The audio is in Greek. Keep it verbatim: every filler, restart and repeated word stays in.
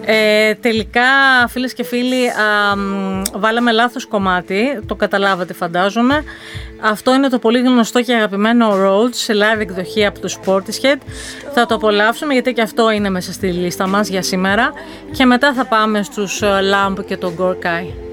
Ε, τελικά, φίλες και φίλοι, α, βάλαμε λάθος κομμάτι, το καταλάβατε φαντάζομαι. Αυτό είναι το πολύ γνωστό και αγαπημένο Roads σε live εκδοχή από τους Portishead. Θα το απολαύσουμε γιατί και αυτό είναι μέσα στη λίστα μας για σήμερα. Και μετά θα πάμε στους Lamb και τον Gorkai.